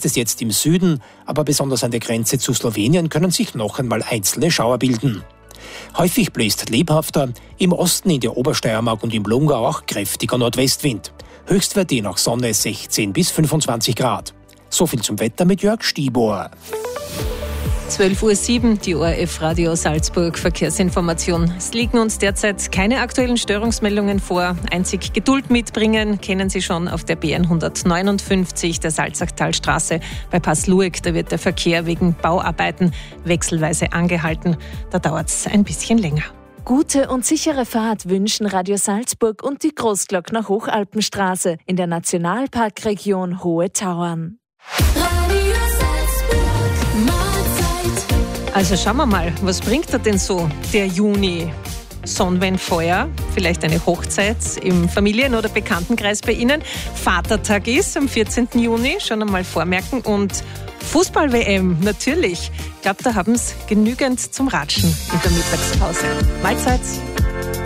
ist es jetzt im Süden, aber besonders an der Grenze zu Slowenien können sich noch einmal einzelne Schauer bilden. Häufig bläst lebhafter, im Osten in der Obersteiermark und im Lungau auch kräftiger Nordwestwind. Höchstwert je nach Sonne 16 bis 25 Grad. So viel zum Wetter mit Jörg Stibor. 12:07 Uhr, die ORF Radio Salzburg Verkehrsinformation. Es liegen uns derzeit keine aktuellen Störungsmeldungen vor. Einzig Geduld mitbringen kennen Sie schon auf der BN 159 der Salzachtalstraße bei Passlueck. Da wird der Verkehr wegen Bauarbeiten wechselweise angehalten. Da dauert es ein bisschen länger. Gute und sichere Fahrt wünschen Radio Salzburg und die Großglockner Hochalpenstraße in der Nationalparkregion Hohe Tauern. Also schauen wir mal, was bringt er denn so, der Juni? Sonnenwein, Feuer, vielleicht eine Hochzeit im Familien- oder Bekanntenkreis bei Ihnen. Vatertag ist am 14. Juni, schon einmal vormerken. Und Fußball-WM, natürlich. Ich glaube, da haben Sie genügend zum Ratschen in der Mittagspause. Mahlzeit!